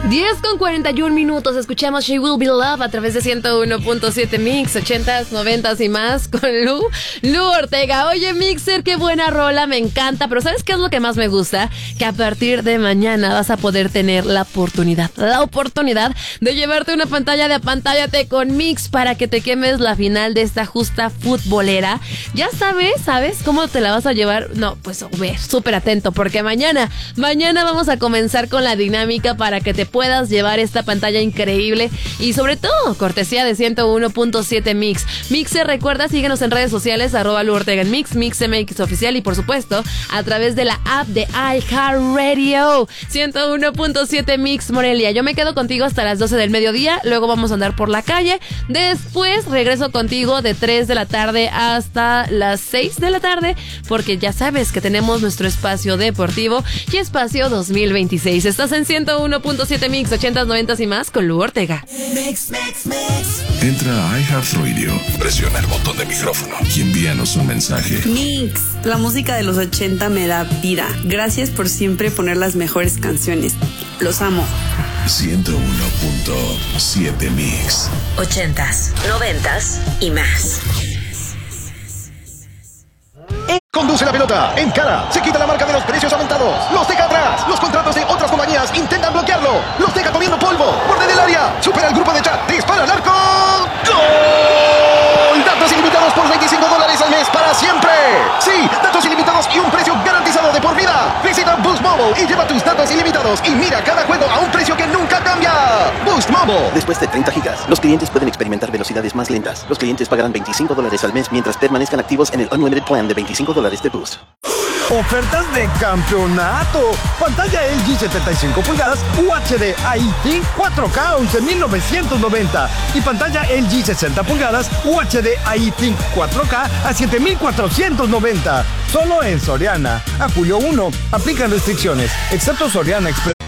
10:41. Escuchamos She Will Be Love a través de 101.7 Mix, 80s, 90s y más con Lu Ortega. Oye, Mixer, qué buena rola, me encanta. Pero ¿sabes qué es lo que más me gusta? Que a partir de mañana vas a poder tener la oportunidad de llevarte una pantalla de Apantállate con Mix para que te quemes la final de esta justa futbolera. Ya ¿sabes cómo te la vas a llevar? No, pues súper atento, porque mañana vamos a comenzar con la dinámica para que te puedas llevar esta pantalla increíble y sobre todo cortesía de 101.7 Mix. Mixer, recuerda, síguenos en redes sociales, @Lu Ortega en Mix, MixMX Oficial y por supuesto a través de la app de iHeartRadio. 101.7 Mix Morelia. Yo me quedo contigo hasta las 12 del mediodía, luego vamos a andar por la calle, después regreso contigo de 3 de la tarde hasta las 6 de la tarde, porque ya sabes que tenemos nuestro espacio deportivo y espacio 2026. Estás en 101.7 Mix, 80s, 90s y más con Lu Ortega. Mix. Entra a iHeartRadio, presiona el botón de micrófono y envíanos un mensaje. Mix, la música de los 80 me da vida. Gracias por siempre poner las mejores canciones. Los amo. 101.7 Mix. 80s, 90s y más. Conduce la pelota, encara, se quita la marca de los precios aumentados, los deja atrás, los contratos de otras compañías intentan bloquearlo, los deja comiendo polvo, borde del área, supera el grupo de chat, dispara al arco, ¡gol! Datos ilimitados por $25 al mes para siempre. Sí, datos ilimitados y un precio garantizado de por vida. Visita Boost Mobile y lleva tus datos ilimitados y mira cada juego a un precio que nunca cambia. Boost Mobile. Después de 30 gigas, los clientes pueden experimentar velocidades más lentas. Los clientes pagarán $25 al mes mientras permanezcan activos en el Unlimited Plan de $25 de Boost. Ofertas de campeonato. Pantalla LG 75 pulgadas UHD IT 4K 11.990 y pantalla LG 60 pulgadas UHD IT 4K a 7.490. Solo en Soriana. A julio 1. Aplican restricciones, excepto Soriana Express.